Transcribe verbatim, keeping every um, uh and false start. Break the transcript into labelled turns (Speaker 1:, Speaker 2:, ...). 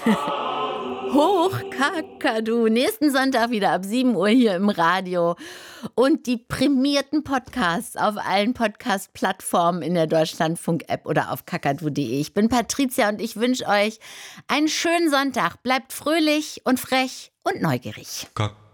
Speaker 1: Hoch Kakadu. Nächsten Sonntag wieder ab sieben Uhr hier im Radio. Und die prämierten Podcasts auf allen Podcast-Plattformen in der Deutschlandfunk-App oder auf kakadu punkt de. Ich bin Patricia und ich wünsche euch einen schönen Sonntag. Bleibt fröhlich und frech und neugierig.